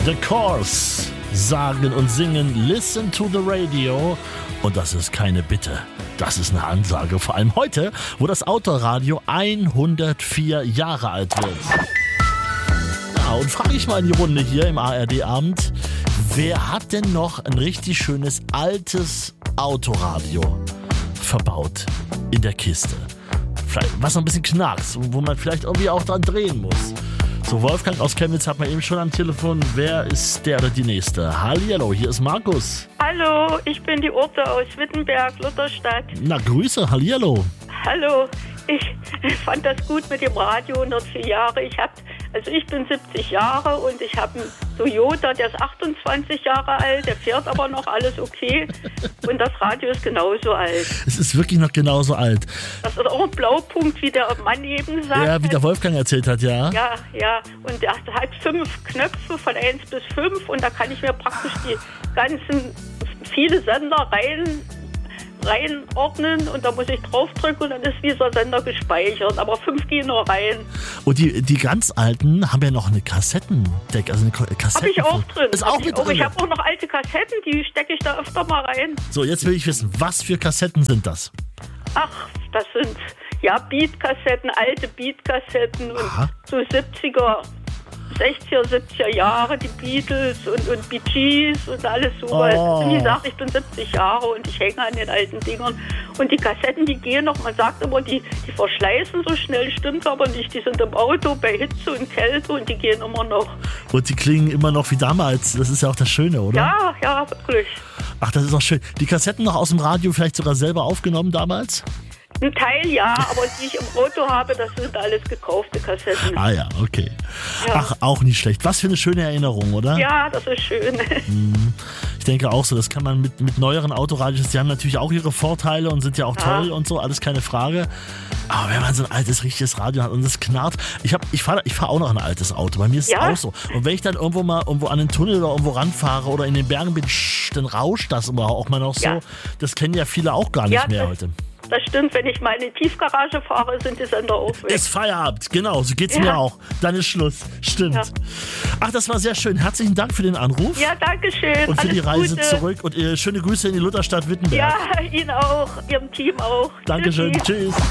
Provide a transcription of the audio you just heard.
The Corrs sagen und singen Listen to the Radio. Und das ist keine Bitte, das ist eine Ansage. Vor allem heute, wo das Autoradio 104 Jahre alt wird. Ja, und frage ich mal in die Runde hier im ARD-Abend, wer hat denn noch ein richtig schönes altes Autoradio verbaut in der Kiste? Vielleicht, was noch ein bisschen knarzt, wo man vielleicht irgendwie auch dran drehen muss. So, Wolfgang aus Chemnitz hat man eben schon am Telefon. Wer ist der oder die Nächste? Hallihallo, hier ist Markus. Hallo, ich bin die Urte aus Wittenberg, Lutherstadt. Na, Grüße, hallihallo. Hallo, ich fand das gut mit dem Radio, 104 Jahre. Ich bin 70 Jahre und ich habe einen Toyota, der ist 28 Jahre alt, der fährt aber noch, alles okay. Und das Radio ist genauso alt. Es ist wirklich noch genauso alt. Das ist auch ein Blaupunkt, wie der Mann eben sagt. Ja, wie der Wolfgang erzählt hat, ja. Ja. Und der hat 5 Knöpfe von 1 bis 5 und da kann ich mir praktisch die ganzen, viele Sender reinordnen und da muss ich draufdrücken und dann ist dieser Sender gespeichert. Aber 5 gehen nur rein. Und die ganz alten haben ja noch eine Kassettendeck, also eine Kassetten. Habe ich auch drin. Ist auch mit drin. Ich habe auch noch alte Kassetten, die stecke ich da öfter mal rein. So, jetzt will ich wissen, was für Kassetten sind das? Ach, das sind Beat-Kassetten, alte Beat-Kassetten und so 70er, 60er, 70er Jahre, die Beatles und Bee Gees und alles sowas. Wie gesagt, ich bin 70 Jahre und ich hänge an den alten Dingern. Und die Kassetten, die gehen noch, man sagt immer, die verschleißen so schnell, stimmt aber nicht. Die sind im Auto bei Hitze und Kälte und die gehen immer noch. Und die klingen immer noch wie damals. Das ist ja auch das Schöne, oder? Ja, wirklich. Ach, das ist auch schön. Die Kassetten noch aus dem Radio vielleicht sogar selber aufgenommen damals? Ein Teil ja, aber die ich im Auto habe, das sind alles gekaufte Kassetten. Ah ja, okay. Ja. Ach, auch nicht schlecht. Was für eine schöne Erinnerung, oder? Ja, das ist schön. Ich denke auch so, das kann man mit neueren Autoradios, die haben natürlich auch ihre Vorteile und sind ja auch toll und so, alles keine Frage. Aber wenn man so ein altes, richtiges Radio hat und das knarrt, ich fahr auch noch ein altes Auto, bei mir ist es auch so. Und wenn ich dann irgendwo an den Tunnel oder irgendwo ranfahre oder in den Bergen bin, dann rauscht das immer auch mal noch so. Das kennen ja viele auch gar nicht mehr heute. Das stimmt, wenn ich mal in die Tiefgarage fahre, sind die Sender auch weg. Ist Feierabend, genau, so geht's mir auch. Dann ist Schluss, stimmt. Ja. Ach, das war sehr schön. Herzlichen Dank für den Anruf. Ja, danke schön. Und für die Reise Gute. Zurück und schöne Grüße in die Lutherstadt Wittenberg. Ja, Ihnen auch, Ihrem Team auch. Dankeschön, tschüss.